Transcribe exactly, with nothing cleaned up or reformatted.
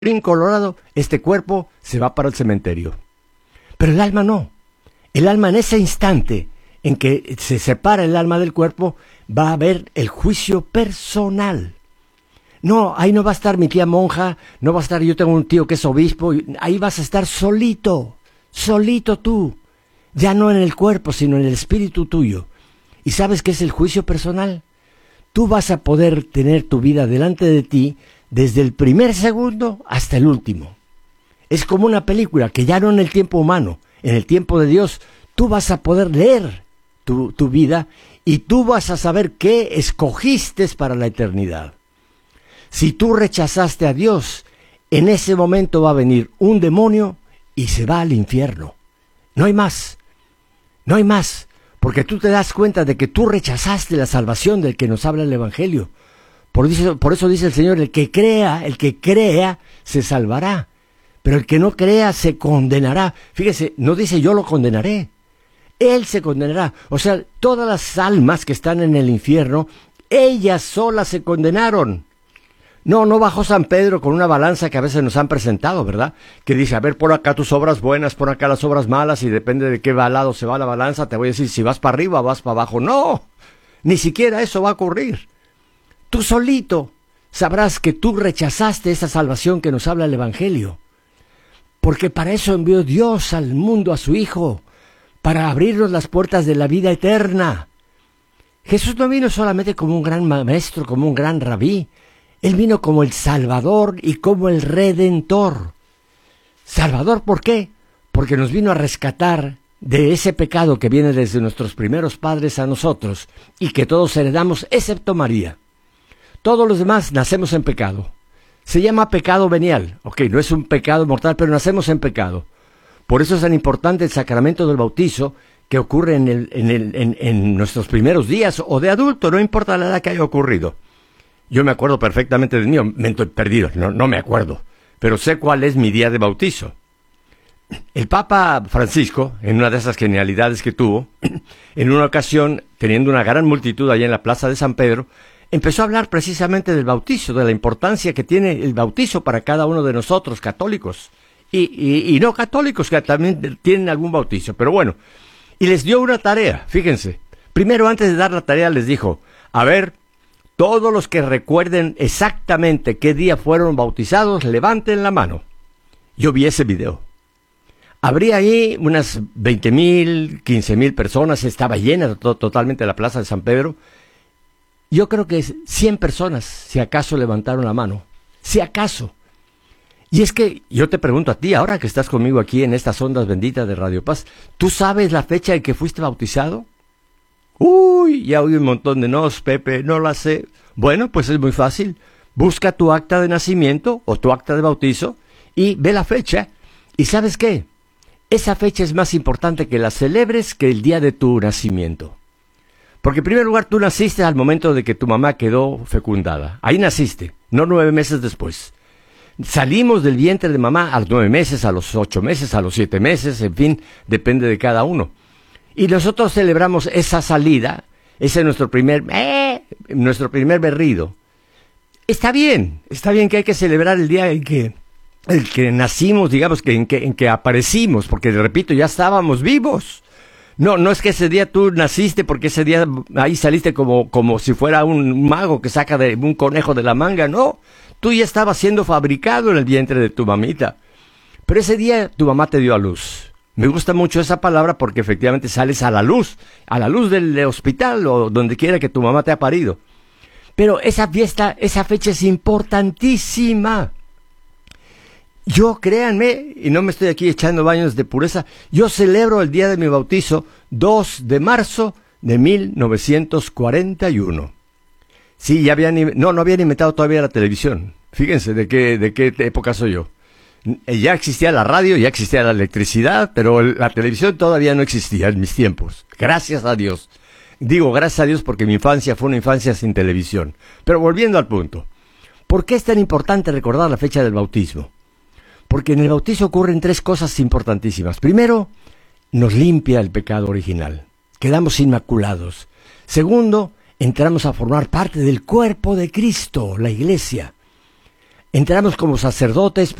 colorado, este cuerpo se va para el cementerio. Pero el alma no. El alma, en ese instante en que se separa el alma del cuerpo, va a haber el juicio personal. No, ahí no va a estar mi tía monja, no va a estar, yo tengo un tío que es obispo, ahí vas a estar solito, solito tú, ya no en el cuerpo, sino en el espíritu tuyo. ¿Y sabes qué es el juicio personal? Tú vas a poder tener tu vida delante de ti desde el primer segundo hasta el último. Es como una película que ya no en el tiempo humano, en el tiempo de Dios, tú vas a poder leer tu, tu vida y tú vas a saber qué escogiste para la eternidad. Si tú rechazaste a Dios, en ese momento va a venir un demonio y se va al infierno. No hay más, no hay más, porque tú te das cuenta de que tú rechazaste la salvación del que nos habla el Evangelio. Por eso, por eso dice el Señor, el que crea, el que crea, se salvará. Pero el que no crea, se condenará. Fíjese, no dice yo lo condenaré. Él se condenará. O sea, todas las almas que están en el infierno, ellas solas se condenaron. No, no bajó San Pedro con una balanza que a veces nos han presentado, ¿verdad? Que dice, a ver, por acá tus obras buenas, por acá las obras malas, y depende de qué lado se va la balanza, te voy a decir si vas para arriba o vas para abajo. No, ni siquiera eso va a ocurrir. Tú solito sabrás que tú rechazaste esa salvación que nos habla el Evangelio. Porque para eso envió Dios al mundo a su Hijo, para abrirnos las puertas de la vida eterna. Jesús no vino solamente como un gran maestro, como un gran rabí. Él vino como el Salvador y como el Redentor. ¿Salvador por qué? Porque nos vino a rescatar de ese pecado que viene desde nuestros primeros padres a nosotros y que todos heredamos, excepto María. Todos los demás nacemos en pecado. Se llama pecado venial. Ok, no es un pecado mortal, pero nacemos en pecado. Por eso es tan importante el sacramento del bautizo que ocurre en, el, en, el, en, en nuestros primeros días o de adulto, no importa la edad que haya ocurrido. Yo me acuerdo perfectamente del mío, me estoy perdido, no, no me acuerdo, pero sé cuál es mi día de bautizo. El Papa Francisco, en una de esas genialidades que tuvo, en una ocasión, teniendo una gran multitud allá en la plaza de San Pedro, empezó a hablar precisamente del bautizo, de la importancia que tiene el bautizo para cada uno de nosotros, católicos, y, y, y no católicos que también tienen algún bautizo, pero bueno, y les dio una tarea, fíjense. Primero, antes de dar la tarea, les dijo, a ver, todos los que recuerden exactamente qué día fueron bautizados, levanten la mano. Yo vi ese video. Habría ahí unas veinte mil, quince mil personas, estaba llena to- totalmente la plaza de San Pedro. Yo creo que cien personas, si acaso, levantaron la mano. Si acaso. Y es que yo te pregunto a ti, ahora que estás conmigo aquí en estas ondas benditas de Radio Paz, ¿tú sabes la fecha en que fuiste bautizado? Uy, ya oí un montón de nos, Pepe, no la sé. Bueno, pues es muy fácil. Busca tu acta de nacimiento o tu acta de bautizo y ve la fecha. ¿Y sabes qué? Esa fecha es más importante que la celebres que el día de tu nacimiento. Porque en primer lugar tú naciste al momento de que tu mamá quedó fecundada. Ahí naciste, no nueve meses después. Salimos del vientre de mamá a los nueve meses, a los ocho meses, a los siete meses, en fin, depende de cada uno. Y nosotros celebramos esa salida, ese es nuestro primer, eh, nuestro primer berrido. Está bien, está bien que hay que celebrar el día en que, el que nacimos, digamos, que en, que en que aparecimos, porque repito, ya estábamos vivos. No, no es que ese día tú naciste porque ese día ahí saliste como, como si fuera un mago que saca de un conejo de la manga, no. Tú ya estabas siendo fabricado en el vientre de tu mamita. Pero ese día tu mamá te dio a luz. Me gusta mucho esa palabra porque efectivamente sales a la luz, a la luz del hospital o donde quiera que tu mamá te ha parido. Pero esa fiesta, esa fecha es importantísima. Yo, créanme, y no me estoy aquí echando baños de pureza, yo celebro el día de mi bautizo dos de marzo de mil novecientos cuarenta y uno. Sí, ya habían, no, no habían inventado todavía la televisión. Fíjense de qué, de qué época soy yo. Ya existía la radio, ya existía la electricidad, pero la televisión todavía no existía en mis tiempos. Gracias a Dios. Digo gracias a Dios porque mi infancia fue una infancia sin televisión. Pero volviendo al punto, ¿por qué es tan importante recordar la fecha del bautismo? Porque en el bautizo ocurren tres cosas importantísimas. Primero, nos limpia el pecado original. Quedamos inmaculados. Segundo, entramos a formar parte del cuerpo de Cristo, la Iglesia. entramos como sacerdotes,